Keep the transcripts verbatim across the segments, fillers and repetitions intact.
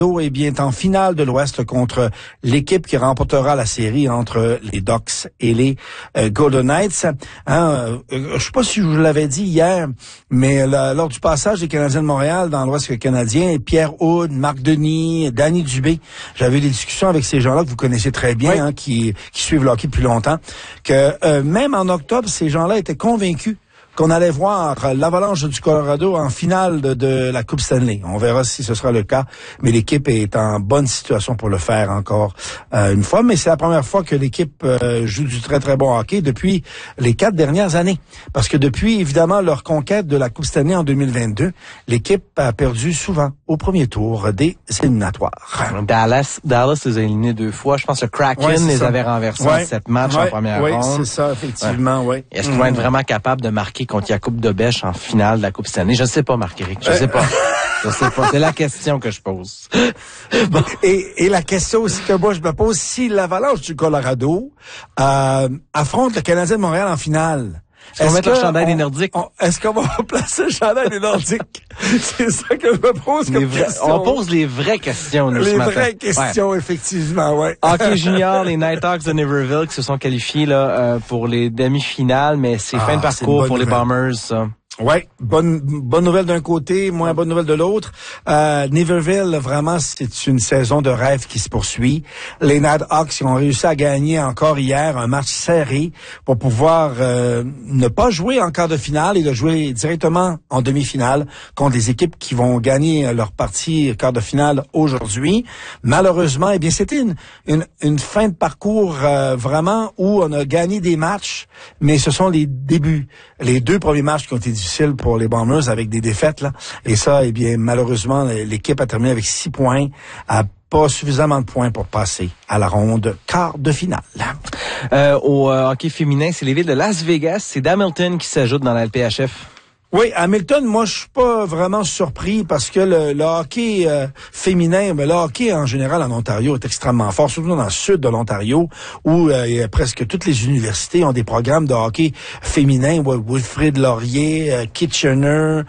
Eh bien, est en finale de l'Ouest contre l'équipe qui remportera la série entre les Ducks et les euh, Golden Knights. Hein, euh, je sais pas si je vous l'avais dit hier, mais la, lors du passage des Canadiens de Montréal dans l'Ouest canadien, Pierre Houde, Marc Denis, Danny Dubé, j'avais des discussions avec ces gens-là que vous connaissez très bien, oui. hein, qui, qui suivent le hockey depuis longtemps, que euh, même en octobre, ces gens-là étaient convaincus qu'on allait voir l'Avalanche du Colorado en finale de, de la Coupe Stanley. On verra si ce sera le cas, mais l'équipe est en bonne situation pour le faire encore euh, une fois. Mais c'est la première fois que l'équipe euh, joue du très très bon hockey depuis les quatre dernières années. Parce que depuis, évidemment, leur conquête de la Coupe Stanley en deux mille vingt-deux, l'équipe a perdu souvent au premier tour des éliminatoires. Dallas, Dallas les a éliminés deux fois. Je pense que le Kraken ouais, les ça. avait renversés ouais. en sept matchs ouais. en première ouais, ronde. Oui, c'est ça, effectivement, oui. Ouais. Est-ce qu'ils vont être vraiment capables de marquer contre Jakub Dobeš en finale de la Coupe Stanley? Je ne sais pas, Marc-Éric. Je ne sais pas. Je sais pas. C'est la question que je pose. Bon. Et, et la question aussi que moi je me pose, si l'Avalanche du Colorado euh, affronte le Canadien de Montréal en finale, est-ce qu'on va mettre le chandail des Nordiques? On, est-ce qu'on va placer le chandail des Nordiques? C'est ça que je me pose comme vrais, question. On pose les vraies questions, nous, Les ce matin. vraies questions, ouais. effectivement, ouais. Hockey junior, les Nighthawks de Niverville qui se sont qualifiés là euh, pour les demi-finales, mais c'est ah, fin de parcours pour nouvelle. les Bombers, ça. Ouais, bonne bonne nouvelle d'un côté, moins bonne nouvelle de l'autre. Euh, Niverville, vraiment, c'est une saison de rêve qui se poursuit. Les Nighthawks ont réussi à gagner encore hier un match serré pour pouvoir euh, ne pas jouer en quart de finale et de jouer directement en demi-finale contre des équipes qui vont gagner leur partie quart de finale aujourd'hui. Malheureusement, eh bien, c'était une une, une fin de parcours euh, vraiment où on a gagné des matchs, mais ce sont les débuts, les deux premiers matchs qui ont été difficile pour les Bombers avec des défaites là. Et ça, eh bien, malheureusement, l'équipe a terminé avec six points, a pas suffisamment de points pour passer à la ronde quart de finale. Euh, au euh, hockey féminin, c'est les villes de Las Vegas, c'est d'Hamilton qui s'ajoute dans la L P H F. Oui, Hamilton, moi, je suis pas vraiment surpris parce que le, le hockey euh, féminin, mais le hockey en général en Ontario est extrêmement fort, surtout dans le sud de l'Ontario, où euh, presque toutes les universités ont des programmes de hockey féminin. Wilfrid Laurier, euh, Kitchener, euh,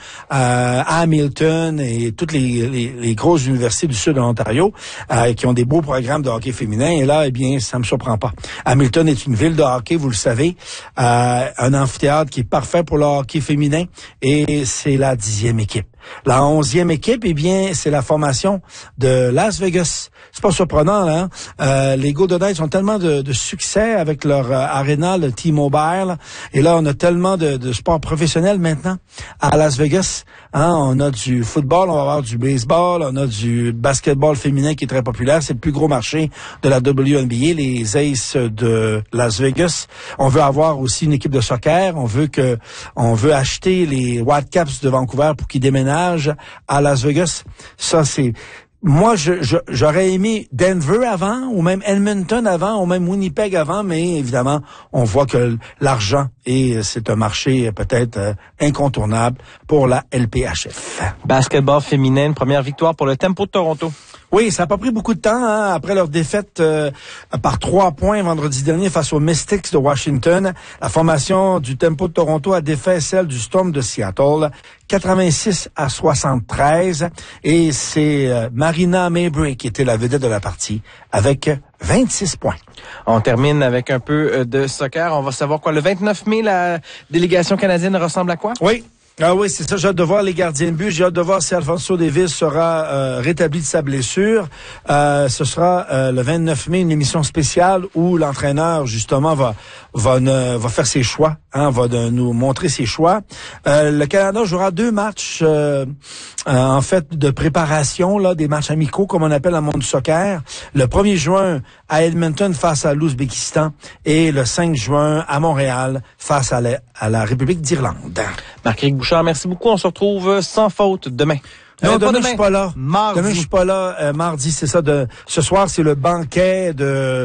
Hamilton et toutes les, les, les grosses universités du sud de l'Ontario euh, qui ont des beaux programmes de hockey féminin. Et là, eh bien, ça me surprend pas. Hamilton est une ville de hockey, vous le savez, euh, un amphithéâtre qui est parfait pour le hockey féminin. Et c'est la dixième équipe. La onzième équipe, eh bien, c'est la formation de Las Vegas. C'est pas surprenant, là. Hein? Euh, les Golden Knights ont tellement de, de succès avec leur euh, arena, le T-Mobile. Et là, on a tellement de, de sports professionnels maintenant à Las Vegas. Hein? On a du football, on va avoir du baseball, on a du basketball féminin qui est très populaire. C'est le plus gros marché de la W N B A, les Aces de Las Vegas. On veut avoir aussi une équipe de soccer. On veut que, on veut acheter les Whitecaps de Vancouver pour qu'ils déménagent à Las Vegas. Ça, c'est... Moi, je, je, j'aurais aimé Denver avant, ou même Edmonton avant, ou même Winnipeg avant, mais évidemment, on voit que l'argent, et c'est un marché peut-être euh, incontournable pour la L P H F. Basketball féminin, première victoire pour le Tempo de Toronto. Oui, ça n'a pas pris beaucoup de temps hein, après leur défaite euh, par trois points vendredi dernier face aux Mystics de Washington. La formation du Tempo de Toronto a défait celle du Storm de Seattle, quatre-vingt-six à soixante-treize. Et c'est euh, Marina Mabrey qui était la vedette de la partie avec vingt-six points. On termine avec un peu de soccer. On va savoir quoi. Le vingt-neuf mai, la délégation canadienne ressemble à quoi? Oui. Ah oui, c'est ça. J'ai hâte de voir les gardiens de but. J'ai hâte de voir si Alfonso Davies sera euh, rétabli de sa blessure. Euh, ce sera euh, le vingt-neuf mai, une émission spéciale où l'entraîneur, justement, va va ne, va faire ses choix, hein, va de, nous montrer ses choix. Euh, le Canada jouera deux matchs, euh, euh, en fait, de préparation, là, des matchs amicaux, comme on appelle dans le monde du soccer. Le premier juin à Edmonton face à l'Ouzbékistan et le cinq juin à Montréal face à la, à la République d'Irlande. Marc-Éric Bouchard, merci beaucoup. On se retrouve sans faute demain. Non, euh, demain, demain, je suis pas là. Mardi. Demain, je suis pas là. Euh, mardi, c'est ça. De ce soir, c'est le banquet de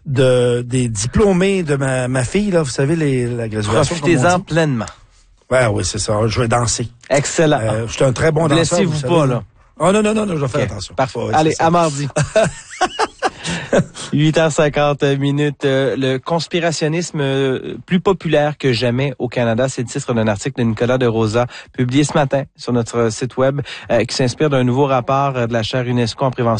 de des diplômés de ma, ma fille là. Vous savez les la graduation. Profitez-en pleinement. Ouais, oui, c'est ça. Je vais danser. Excellent. Euh, je suis un très bon danseur. Laissez-vous vous pas savez. là. Oh non non non non, je vais faire okay. attention. Parfait. Ouais, allez, à mardi. huit heures cinquante minutes. Euh, le conspirationnisme euh, plus populaire que jamais au Canada, c'est le titre d'un article de Nicolas de Rosa publié ce matin sur notre site web euh, qui s'inspire d'un nouveau rapport euh, de la chaire UNESCO en prévention